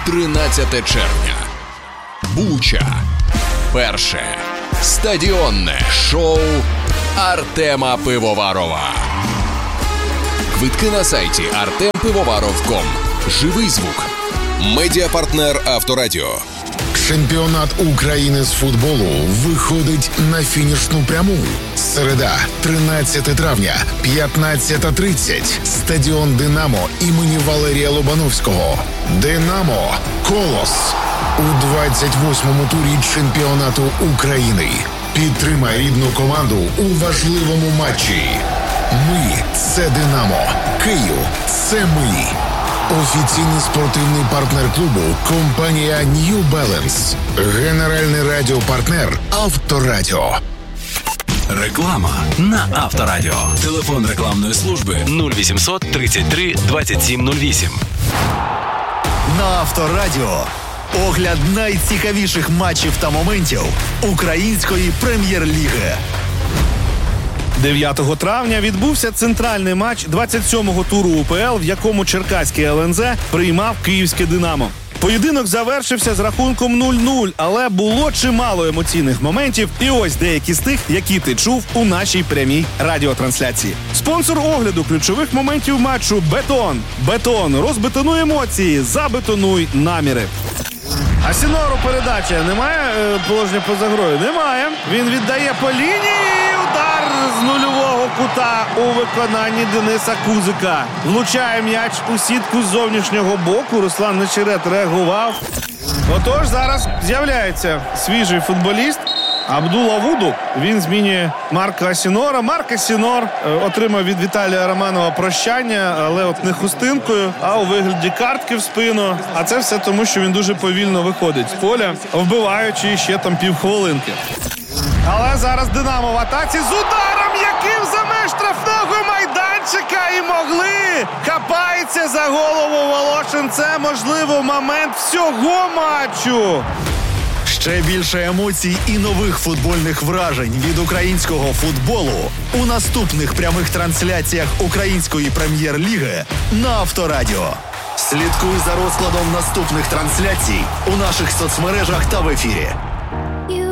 13 червня. Буча. Перше стадіонне шоу Артема Пивоварова. Квитки на сайті artempivovаров.com. Живий звук. Медіапартнер Авторадіо. Чемпіонат України з футболу виходить на фінішну пряму. Середа, 13 травня, 15:30. Стадіон «Динамо» імені Валерія Лобановського. «Динамо» «Колос» у 28-му турі чемпіонату України. Підтримай рідну команду у важливому матчі. Ми – це «Динамо». Київ – це ми. Офіційний спортивний партнер клубу – компанія New Balance. Генеральний радіопартнер Авторадіо. Реклама на Авторадіо. Телефон рекламної служби 0800 33 2708. На Авторадіо. Огляд найцікавіших матчів та моментів української прем'єр-ліги. 9 травня відбувся центральний матч 27-го туру УПЛ, в якому черкаський ЛНЗ приймав київське «Динамо». Поєдинок завершився з рахунком 0-0, але було чимало емоційних моментів, і ось деякі з тих, які ти чув у нашій прямій радіотрансляції. Спонсор огляду ключових моментів матчу «Бетон». «Бетон». Розбетонуй емоції, забетонуй наміри. Асінору передача. Немає положення поза грою? Немає. Він віддає по лінії. Удар з нульового кута у виконанні Дениса Кузика. Влучає м'яч у сітку з зовнішнього боку. Руслан Нечерет реагував. Отож, зараз з'являється свіжий футболіст Абдул Авуду. Він змінює Марка Асінора. Марк Асінор отримав від Віталія Романова прощання, але от не хустинкою, а у вигляді картки в спину. А це все тому, що він дуже повільно виходить з поля, вбиваючи ще там півхвилинки. Але зараз «Динамо» в атаці з ударом, яким за меж штрафного майданчика і могли. Хапається за голову Волошин. Це, можливо, момент всього матчу. Ще більше емоцій і нових футбольних вражень від українського футболу у наступних прямих трансляціях української прем'єр-ліги на Авторадіо. Слідкуй за розкладом наступних трансляцій у наших соцмережах та в ефірі.